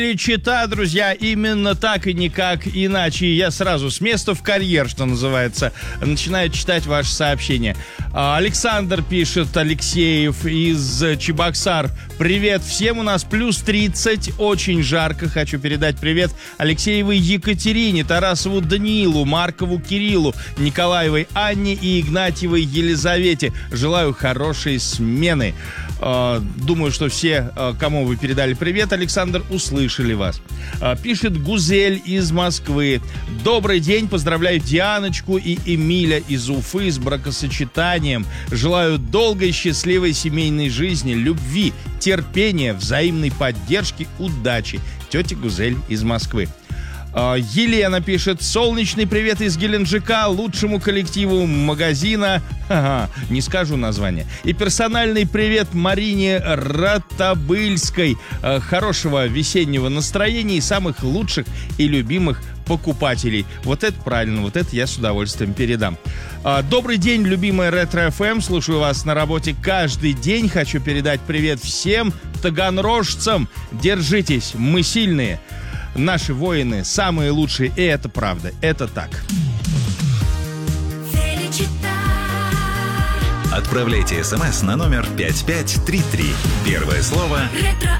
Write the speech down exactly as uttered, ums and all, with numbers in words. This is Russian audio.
Чита, друзья, именно так и никак иначе. Я сразу с места в карьер, что называется, начинаю читать ваши сообщения. Александр пишет, Алексеев из Чебоксар. Привет всем, у нас плюс тридцать, очень жарко. Хочу передать привет Алексеевой Екатерине, Тарасову Даниилу, Маркову Кириллу, Николаевой Анне и Игнатьевой Елизавете. Желаю хорошей смены. Думаю, что все, кому вы передали привет, Александр, услышали вас. Пишет Гузель из Москвы. Добрый день, поздравляю Дианочку и Эмиля из Уфы с бракосочетанием. Желаю долгой, счастливой семейной жизни, любви, терпения, взаимной поддержки, удачи. Тетя Гузель из Москвы. Елена пишет, солнечный привет из Геленджика, лучшему коллективу магазина, ага, не скажу название, и персональный привет Марине Ратабыльской, хорошего весеннего настроения и самых лучших и любимых покупателей. Вот это правильно, вот это я с удовольствием передам. Добрый день, любимая Ретро-эф эм, слушаю вас на работе каждый день, хочу передать привет всем таганрожцам, держитесь, мы сильные. Наши воины самые лучшие, и это правда, это так. Отправляйте смс на номер пять пять три три. Первое слово «Ретро».